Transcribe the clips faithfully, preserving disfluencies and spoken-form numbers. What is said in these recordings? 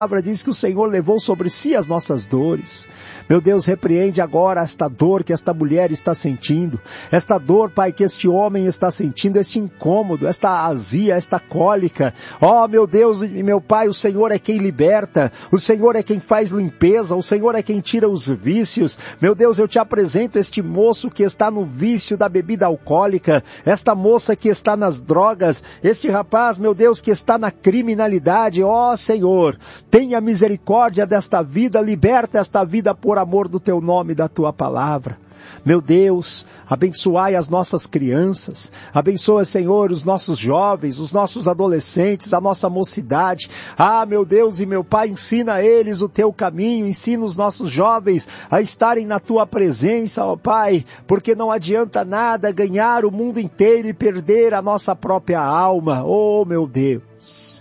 palavra diz que o Senhor levou sobre si as nossas dores. Meu Deus, repreende agora esta dor que esta mulher está sentindo. Esta dor, Pai, que este homem está sentindo, este incômodo, esta azia, esta cólica. Ó, meu Deus e meu Pai, o Senhor é quem liberta. O Senhor é quem faz limpeza. O Senhor é quem tira os vícios. Meu Deus, eu te apresento este moço que está no vício da bebida alcoólica. Esta moça que está nas drogas. Este rapaz, meu Deus, que está na criminalidade. Ó, Senhor, tenha misericórdia desta vida, liberta esta vida por amor do teu nome e da tua palavra. Meu Deus, abençoai as nossas crianças, abençoa, Senhor, os nossos jovens, os nossos adolescentes, a nossa mocidade. Ah, meu Deus e meu Pai, ensina a eles o teu caminho, ensina os nossos jovens a estarem na tua presença, ó Pai, porque não adianta nada ganhar o mundo inteiro e perder a nossa própria alma. Oh, meu Deus!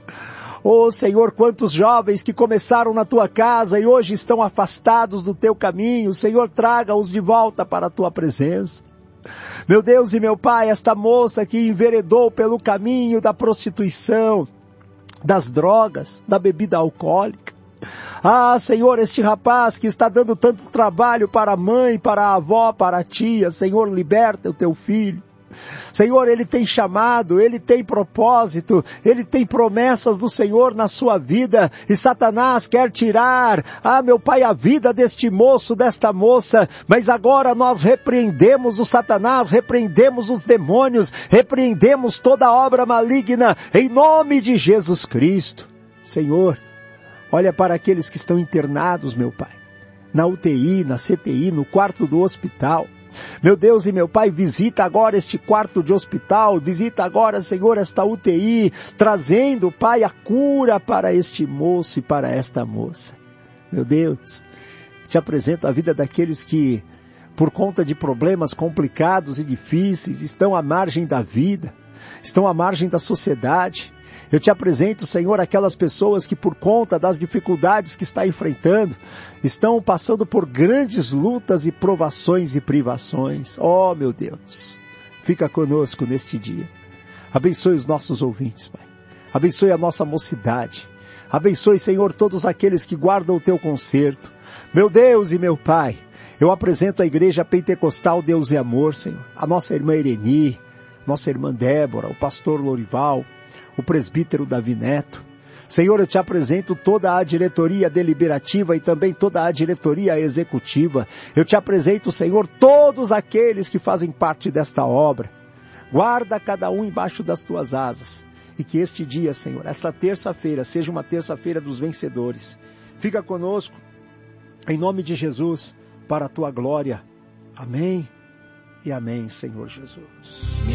Oh, Senhor, quantos jovens que começaram na tua casa e hoje estão afastados do teu caminho. Senhor, traga-os de volta para a tua presença. Meu Deus e meu Pai, esta moça que enveredou pelo caminho da prostituição, das drogas, da bebida alcoólica. Ah, Senhor, este rapaz que está dando tanto trabalho para a mãe, para a avó, para a tia. Senhor, liberta o teu filho. Senhor, ele tem chamado, ele tem propósito, ele tem promessas do Senhor na sua vida, e Satanás quer tirar, ah, meu Pai, a vida deste moço, desta moça, mas agora nós repreendemos o Satanás, repreendemos os demônios, repreendemos toda obra maligna, em nome de Jesus Cristo. Senhor, olha para aqueles que estão internados, meu Pai, na U T I, na C T I, no quarto do hospital. Meu Deus e meu Pai, visita agora este quarto de hospital, visita agora, Senhor, esta U T I, trazendo, Pai, a cura para este moço e para esta moça. Meu Deus, te apresento a vida daqueles que, por conta de problemas complicados e difíceis, estão à margem da vida, estão à margem da sociedade. Eu te apresento, Senhor, aquelas pessoas que por conta das dificuldades que está enfrentando, estão passando por grandes lutas e provações e privações. Oh, meu Deus, fica conosco neste dia. Abençoe os nossos ouvintes, Pai. Abençoe a nossa mocidade. Abençoe, Senhor, todos aqueles que guardam o teu conserto. Meu Deus e meu Pai, eu apresento a Igreja Pentecostal Deus e Amor, Senhor. A nossa irmã Ireni, nossa irmã Débora, o pastor Lorival, o presbítero Davi Neto. Senhor, eu te apresento toda a diretoria deliberativa e também toda a diretoria executiva. Eu te apresento, Senhor, todos aqueles que fazem parte desta obra. Guarda cada um embaixo das tuas asas. E que este dia, Senhor, esta terça-feira, seja uma terça-feira dos vencedores. Fica conosco, em nome de Jesus, para a tua glória. Amém e amém, Senhor Jesus.